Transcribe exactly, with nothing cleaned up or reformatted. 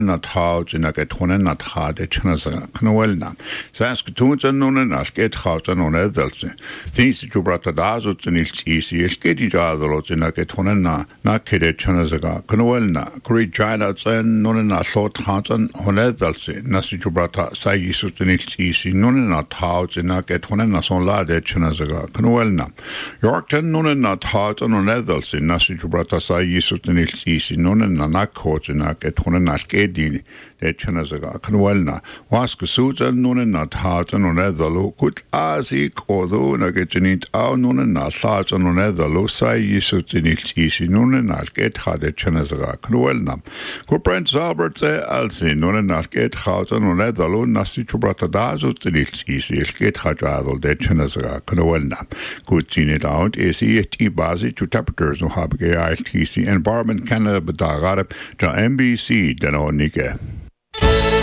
not hout in a get one not hard at Chinaza, Knowelna. Saskatoons and none and ask get hout and on Edelson. Things that you brought the Dazut and it's easy, it's getting other lots in a get one na, not kid at Chinazaga, Knowelna, great giants and none and a thought hout and on Edelson, Nasi Jubrata, Sayisut and it's easy, none and not hout in a get one and a son lad at Chinazaga, Knowelna. Yorkton, none and not hout and on Edelson, Nasi Jubrata, Sayisut and it's easy, none and not coach in a get one and a Dini, the Chinazaga, Canwelna, Waska Suta, Nuna not heart and on Edalo, good Azik, although Nagatinit, our Nuna not heart and on Edalo, Sai Yisut in it easy, Nuna not get hard at Chinazaga, Canwelna. Good Prince Albert say, Alsi, Nuna not get heart and on Edalo, Nasi Chubrata Dazut in it easy, get hard adol, the Chinazaga, Canwelna. Good seen it out, is it e bazi to temperatures no habge I T C Environment Canada, but the M B C. Nike.